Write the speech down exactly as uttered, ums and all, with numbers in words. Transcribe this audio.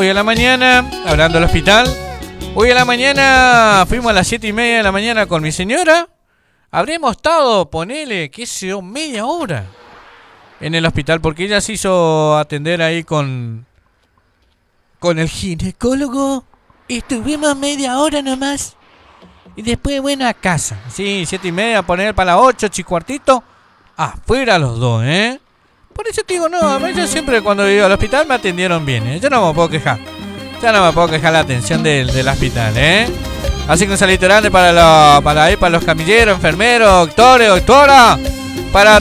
hoy a la mañana, hablando del hospital, hoy a la mañana fuimos a las siete y media de la mañana con mi señora. Habremos estado, ponele, qué sé yo, media hora en el hospital, porque ella se hizo atender ahí con, con el ginecólogo. Estuvimos media hora nomás. Y después, bueno, a casa. Sí, siete y media, poner para las ocho, chicuartito. Afuera los dos, ¿eh? Por eso te digo, no, a mí yo siempre cuando iba al hospital me atendieron bien, ¿eh? Yo no me puedo quejar. Ya no me puedo quejar la atención del, del hospital, ¿eh? Así que un saludo grande para, lo, para, ahí, para los camilleros, enfermeros, doctores, doctoras. Para